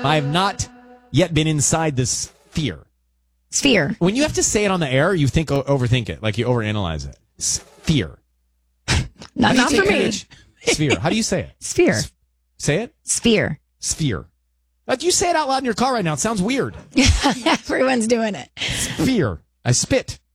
I have not yet been inside the sphere. Sphere. When you have to say it on the air, you overthink it, like you overanalyze it. Sphere. Not for me. Sphere. How do you say it? Sphere. Say it? Sphere. Sphere. Like you say it out loud in your car right now. It sounds weird. Everyone's doing it. Sphere. I spit.